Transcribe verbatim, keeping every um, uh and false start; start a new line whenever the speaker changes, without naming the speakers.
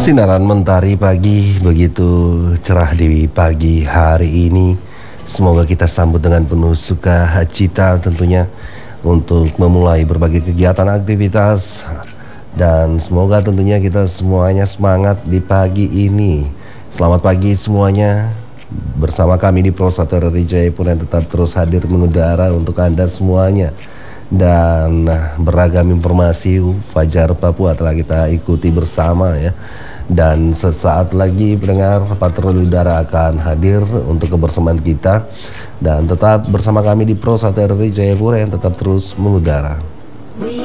Sinaran mentari pagi begitu cerah di pagi hari ini. Semoga kita sambut dengan penuh sukacita tentunya untuk memulai berbagai kegiatan aktivitas. Dan semoga tentunya kita semuanya semangat di pagi ini. Selamat pagi semuanya. Bersama kami di Pro Satu R R I Jayapura yang tetap terus hadir mengudara untuk Anda semuanya. Dan nah, beragam informasi Fajar Papua telah kita ikuti bersama ya. Dan sesaat lagi pendengar patroli udara akan hadir untuk kebersamaan kita. Dan tetap bersama kami di Pro Satu R R I Jayapura yang tetap terus mengudara.